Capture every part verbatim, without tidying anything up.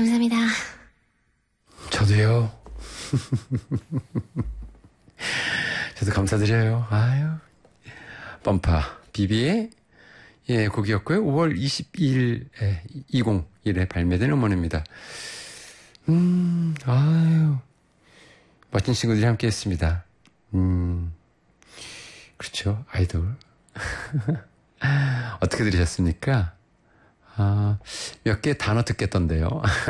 감사합니다. 저도요. 저도 감사드려요. 아유. 뻔파 비비의 예, 곡이었고요. 오월 이십이일에 이십일에 발매된 음원입니다. 음, 아유. 멋진 친구들이 함께 했습니다. 음. 그렇죠. 아이돌. 어떻게 들으셨습니까? 아, 몇 개 단어 듣겠던데요.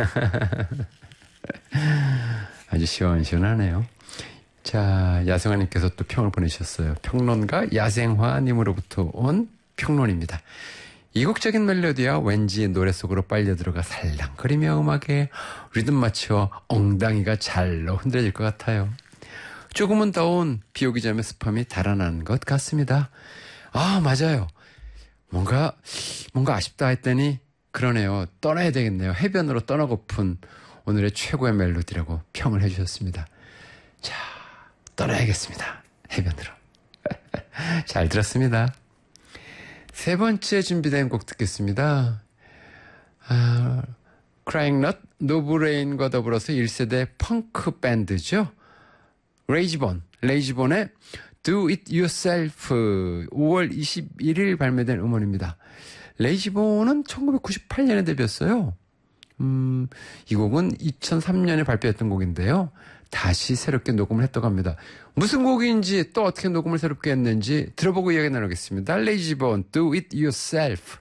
아주 시원시원하네요. 자, 야생화님께서 또 평을 보내주셨어요. 평론가 야생화님으로부터 온 평론입니다. 이국적인 멜로디와 왠지 노래 속으로 빨려 들어가 살랑거리며 음악에 리듬 맞춰 엉덩이가 잘로 흔들릴 것 같아요. 조금은 더운 비 오기 전에 습함이 달아난 것 같습니다. 아, 맞아요. 뭔가, 뭔가 아쉽다 했더니, 그러네요. 떠나야 되겠네요. 해변으로 떠나고픈 오늘의 최고의 멜로디라고 평을 해주셨습니다. 자, 떠나야겠습니다. 해변으로. 잘 들었습니다. 세 번째 준비된 곡 듣겠습니다. 아, Crying Nut, 노브레인과 더불어서 일 세대 펑크 밴드죠. 레이지본, 레이지본의 Do It Yourself, 오월 이십일일 발매된 음원입니다. 레이지본은 천구백구십팔 년에 데뷔했어요. 음, 이 곡은 이천삼 년에 발표했던 곡인데요. 다시 새롭게 녹음을 했다고 합니다. 무슨 곡인지 또 어떻게 녹음을 새롭게 했는지 들어보고 이야기 나누겠습니다. 레이지본, Do It Yourself.